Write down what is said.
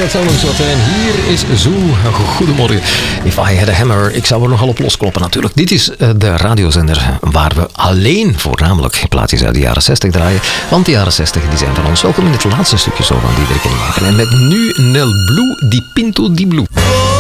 Wat. En hier is Zoo. Goedemorgen. If I had a hammer, ik zou er nogal op loskloppen natuurlijk. Dit is de radiozender waar we alleen voornamelijk plaatjes uit de jaren 60 draaien. Want de jaren 60 die zijn van ons. Welkom in het laatste stukje zo van Diederik en Morgen. En met nu Nel Blue, die Pinto di Blue.